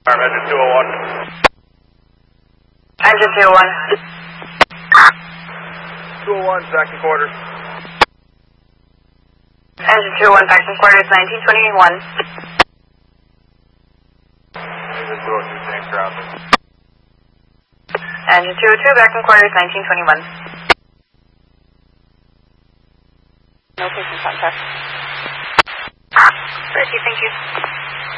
Engine 201. Engine 201. 201, back in quarters. Engine 201, back in quarters, 1921. Engine 202, same traffic. Engine 202, back in quarters, 1921. No patient contact. Thank you.